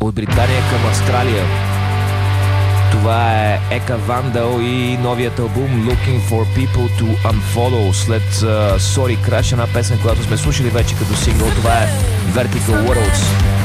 От Британия към Австралия. Това е Ека Вандал и новият албум Looking for People to Unfollow след Sorry Crash, една песен, която сме слушали вече като сингъл. Това е Vertical Worlds.